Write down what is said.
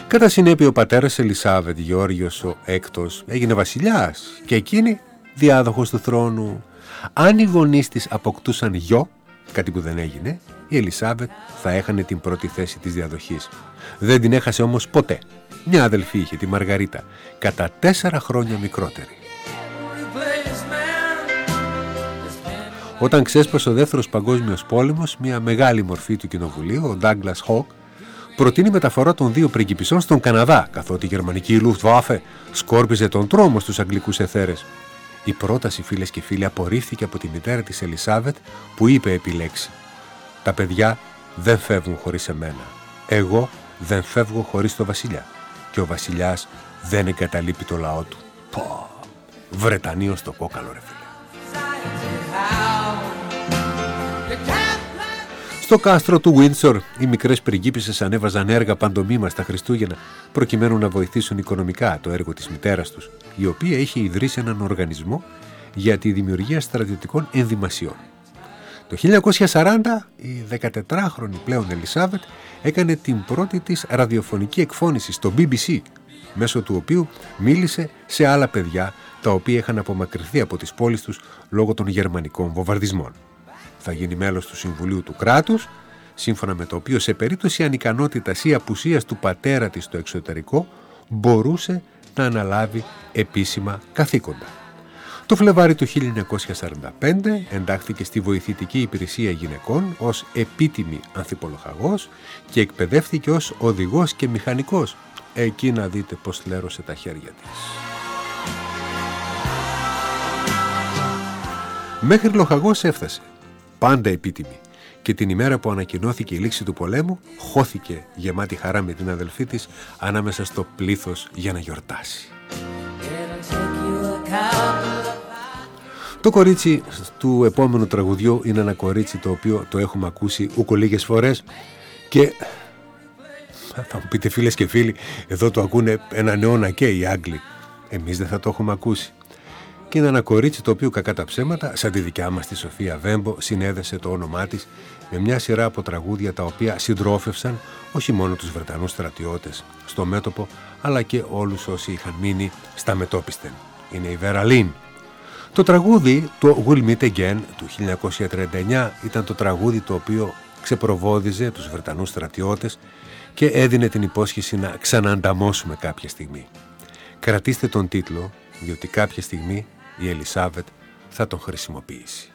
Κατά συνέπεια ο πατέρας Ελισάβετ, Γεώργιος ο Έκτος, έγινε βασιλιάς και εκείνη διάδοχος του θρόνου. Αν οι γονείς της αποκτούσαν γιο, κάτι που δεν έγινε, η Ελισάβετ θα έχανε την πρώτη θέση της διαδοχής. Δεν την έχασε όμως ποτέ. Μια αδελφή είχε, τη Μαργαρίτα, κατά 4 χρόνια μικρότερη. Όταν ξέσπασε ο δεύτερος παγκόσμιος πόλεμος, μια μεγάλη μορφή του κοινοβουλίου, ο Ντάγκλας Χοκ, προτείνει μεταφορά των 2 πριγκιπισσών στον Καναδά, καθότι η γερμανική Luftwaffe σκόρπιζε τον τρόμο στους αγγλικούς εθέρες. Η πρόταση, φίλες και φίλοι, απορρίφθηκε από τη μητέρα της Ελισάβετ, που είπε επιλέξει: «Τα παιδιά δεν φεύγουν χωρίς εμένα. Εγώ δεν φεύγω χωρίς το βασιλιά. Και ο βασιλιάς δεν εγκαταλείπει το λαό του». Πω, Βρετανίο στο κόκαλο, ρε φίλε. Στο κάστρο του Windsor, οι μικρές πριγκίπισσες ανέβαζαν έργα παντομήμα στα Χριστούγεννα, προκειμένου να βοηθήσουν οικονομικά το έργο της μητέρας τους, η οποία είχε ιδρύσει έναν οργανισμό για τη δημιουργία στρατιωτικών ενδυμασιών. Το 1940, η 14χρονη πλέον Ελισάβετ έκανε την πρώτη της ραδιοφωνική εκφώνηση στο BBC, μέσω του οποίου μίλησε σε άλλα παιδιά τα οποία είχαν απομακρυνθεί από τις πόλεις τους λόγω των γερμανικών βομβαρδισμών. Θα γίνει μέλος του Συμβουλίου του Κράτους, σύμφωνα με το οποίο σε περίπτωση ανικανότητας ή απουσίας του πατέρα της στο εξωτερικό μπορούσε να αναλάβει επίσημα καθήκοντα. Το Φλεβάρι του 1945 εντάχθηκε στη Βοηθητική Υπηρεσία Γυναικών ως επίτιμη ανθιπολοχαγός και εκπαιδεύτηκε ως οδηγός και μηχανικός. Εκεί να δείτε πως λέρωσε τα χέρια της. Μέχρι λοχαγός έφτασε, πάντα επίτιμη, και την ημέρα που ανακοινώθηκε η λήξη του πολέμου χώθηκε γεμάτη χαρά με την αδελφή της ανάμεσα στο πλήθος για να γιορτάσει. Το κορίτσι του επόμενου τραγουδιού είναι ένα κορίτσι το οποίο το έχουμε ακούσει ούκο λίγες φορές και θα μου πείτε, φίλες και φίλοι, εδώ το ακούνε έναν αιώνα και οι Άγγλοι. Εμείς δεν θα το έχουμε ακούσει. Και είναι ένα κορίτσι το οποίο, κακά τα ψέματα, σαν τη δικιά μας τη Σοφία Βέμπο, συνέδεσε το όνομά της με μια σειρά από τραγούδια τα οποία συντρόφευσαν όχι μόνο τους Βρετανούς στρατιώτες στο μέτωπο, αλλά και όλους όσοι είχαν μείνει στα μετώπιστεν. Είναι η Βέρα Λίν. Το τραγούδι, το We'll Meet Again του 1939, ήταν το τραγούδι το οποίο ξεπροβόδιζε τους Βρετανούς στρατιώτες και έδινε την υπόσχεση να ξαναανταμώσουμε κάποια στιγμή. Κρατήστε τον τίτλο, διότι κάποια στιγμή η Ελισάβετ θα τον χρησιμοποιήσει.